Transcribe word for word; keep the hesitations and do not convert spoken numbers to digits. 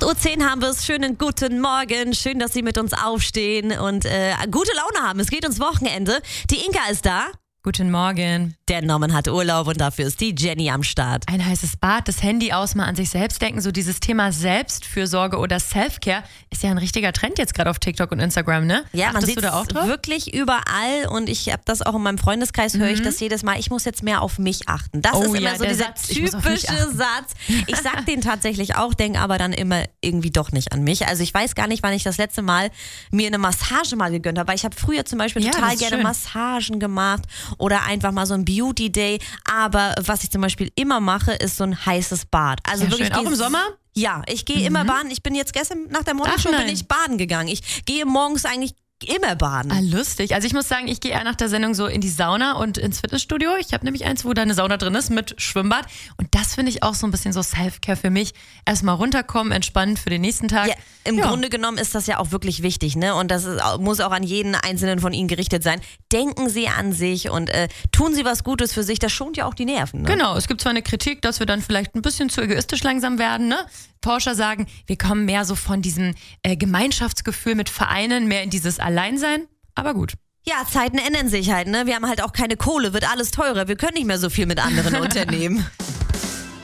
Uhr zehn haben wir es. Schönen guten Morgen. Schön, dass Sie mit uns aufstehen und äh, gute Laune haben. Es geht ins Wochenende. Die Inka ist da. Guten Morgen. Der Norman hat Urlaub und dafür ist die Jenny am Start. Ein heißes Bad, das Handy aus, mal an sich selbst denken. So dieses Thema Selbstfürsorge oder Selfcare ist ja ein richtiger Trend jetzt gerade auf TikTok und Instagram, ne? Ja, man sieht es wirklich überall und ich habe das auch in meinem Freundeskreis, mhm. höre ich das jedes Mal. Ich muss jetzt mehr auf mich achten. Das oh, ist immer ja, so dieser Satz, typische Satz. Ich sag den tatsächlich auch, denke aber dann immer irgendwie doch nicht an mich. Also ich weiß gar nicht, wann ich das letzte Mal mir eine Massage mal gegönnt habe, weil ich habe früher zum Beispiel ja, total gerne schön. Massagen gemacht oder einfach mal so ein Beauty Day. Aber was ich zum Beispiel immer mache, ist so ein heißes Bad. Also ja, wirklich schön. Auch im Sommer? Ja, ich gehe mhm. immer baden. Ich bin jetzt gestern nach der Morningshow bin ich baden gegangen. Ich gehe morgens eigentlich immer baden. Ah, lustig. Also ich muss sagen, ich gehe eher nach der Sendung so in die Sauna und ins Fitnessstudio. Ich habe nämlich eins, wo da eine Sauna drin ist mit Schwimmbad. Und das finde ich auch so ein bisschen so Self-Care für mich. Erstmal runterkommen, entspannen für den nächsten Tag. Ja, im ja. Grunde genommen ist das ja auch wirklich wichtig, ne? Und das ist, muss auch an jeden Einzelnen von Ihnen gerichtet sein. Denken Sie an sich und äh, tun Sie was Gutes für sich. Das schont ja auch die Nerven, ne? Genau. Es gibt zwar eine Kritik, dass wir dann vielleicht ein bisschen zu egoistisch langsam werden, ne? Forscher sagen, wir kommen mehr so von diesem äh, Gemeinschaftsgefühl mit Vereinen, mehr in dieses Alleinsein. Aber gut. Ja, Zeiten ändern sich halt, ne? Wir haben halt auch keine Kohle, wird alles teurer. Wir können nicht mehr so viel mit anderen unternehmen.